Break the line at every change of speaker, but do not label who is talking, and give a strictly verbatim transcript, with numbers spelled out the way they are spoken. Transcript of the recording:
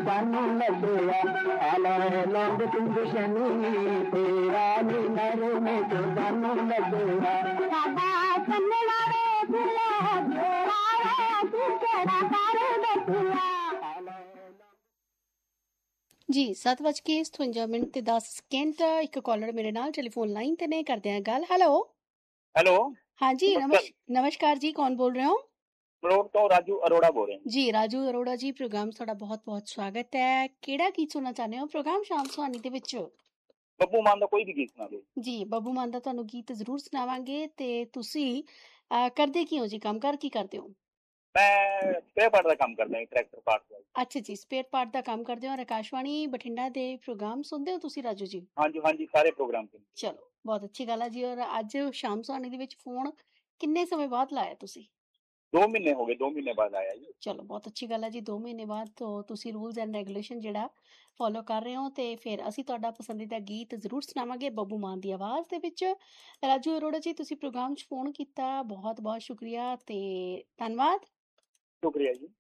ਸਾਨੂੰ ਲੱਗਿਆ ਆਲੇ ਲੰਗ ਤੁੰਗ ਸ਼ਨੀ ਤੇਰਾ ਨੀ ਨਰਮੇ ਤੋਂ ਸਾਨੂੰ ਲੱਗਿਆ ਸਾਡਾ ਕੰਨੜਾ ਵੇ ਭੁਲਾ ਤੇਰਾ ਵੇ ਤੂੰ ਕਿਹੜਾ ਕਰ ਬੈਠਿਆ
ਜੀ ਸੱਤ ਵੱਜ ਕੇ ਸਤਵੰਜਾ ਮਿੰਟ ਤੇ ਦਸ ਸਕਿੰਟ ਇੱਕ ਕਾਲਰ ਮੇਰੇ ਨਾਲ ਟੈਲੀਫੋਨ ਲਾਈਨ ਤੇ ਨੇ ਕਰਦੇ ਆ ਗੱਲ। ਹੈਲੋ
हेलो
हाँ जी
नमस्कार
नमस् नमस्कार जी कौन बोल रहे हो?
मलोट तो राजू अरोड़ा बोल रहे हैं।
जी राजू अरोड़ा जी प्रोग्राम ਤੁਹਾਡਾ ਬਹੁਤ ਬਹੁਤ ਸਵਾਗਤ ਹੈ। ਕਿਹੜਾ ਗੀਤ ਸੁਣਨਾ ਚਾਹੁੰਦੇ ਹੋ ਪ੍ਰੋਗਰਾਮ ਸ਼ਾਮ ਸੁਹਾਨੀ ਦੇ ਵਿੱਚ?
ਬੱਬੂ ਮਾਨ ਦਾ ਕੋਈ ਵੀ ਗੀਤ ਸੁਣਾ ਦਿਓ।
ਜੀ ਬੱਬੂ ਮਾਨ ਦਾ ਤੁਹਾਨੂੰ ਗੀਤ ਜ਼ਰੂਰ ਸੁਣਾਵਾਂਗੇ। ਤੇ ਤੁਸੀਂ ਅਹ, ਕਰਦੇ ਕੀ ਹੋ ਜੀ? ਕੰਮ ਕਰ ਕੀ ਕਰਦੇ ਹੋ?
ਮੈਂ ਸਪੇਅਰ ਪਾਰਟ ਦਾ ਕੰਮ ਕਰਦਾ ਹਾਂ, ਟਰੈਕਟਰ ਪਾਰਟ ਦਾ।
ਅੱਛਾ ਜੀ ਸਪੇਅਰ ਪਾਰਟ ਦਾ ਕੰਮ ਕਰਦੇ ਹੋ ਔਰ ਆਕਾਸ਼ਵਾਣੀ ਬਠਿੰਡਾ ਦੇ ਪ੍ਰੋਗਰਾਮ ਸੁਣਦੇ ਹੋ ਤੁਸੀਂ ਰਾਜੂ ਜੀ?
ਹਾਂਜੀ ਹਾਂਜੀ ਸਾਰੇ ਪ੍ਰੋਗਰਾਮ ਤੇ।
ਚਲੋ ਬਹੁਤ ਅੱਛੀ ਗੱਲ ਹੈ ਜੀ। ਔਰ ਅੱਜ ਸ਼ਾਮ ਸੁਹਾਨੀ ਦੇ ਵਿੱਚ ਫੋਨ ਕਿੰਨੇ ਸਮੇਂ ਬਾਅਦ ਲਾਇਆ ਤੁਸੀਂ?
ਦੋ ਮਹੀਨੇ ਹੋ ਗਏ, ਦੋ ਮਹੀਨੇ ਬਾਅਦ ਆਇਆ ਜੀ।
ਚਲੋ ਬਹੁਤ ਅੱਛੀ ਗੱਲ ਹੈ ਜੀ। ਦੋ ਮਹੀਨੇ ਬਾਅਦ ਤੋਂ ਤੁਸੀਂ ਰੂਲਸ ਐਂਡ ਰੈਗੂਲੇਸ਼ਨ ਜਿਹੜਾ ਫੋਲੋ ਕਰ ਰਹੇ ਹੋ ਤੇ ਫਿਰ ਅਸੀਂ ਤੁਹਾਡਾ ਪਸੰਦੀਦਾ ਗੀਤ ਜ਼ਰੂਰ ਸੁਣਾਵਾਂਗੇ ਬੱਬੂ ਮਾਨ ਦੀ ਆਵਾਜ਼ ਦੇ ਵਿੱਚ। ਰਾਜੂ ਅਰੋੜਾ ਜੀ ਤੁਸੀਂ ਪ੍ਰੋਗਰਾਮ 'ਚ ਫੋਨ ਕੀਤਾ, ਬਹੁਤ ਬਹੁਤ ਸ਼ੁਕਰੀਆ ਤੇ ਧੰਨਵਾਦ।
ਸ਼ੁਕਰੀਆ ਜੀ।